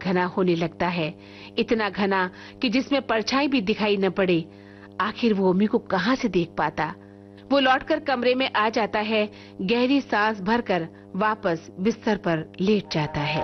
घना होने लगता है, इतना घना कि जिसमें परछाई भी दिखाई न पड़े। आखिर वो ओमी को कहाँ से देख पाता। वो लौटकर कमरे में आ जाता है, गहरी सांस भरकर वापस बिस्तर पर लेट जाता है।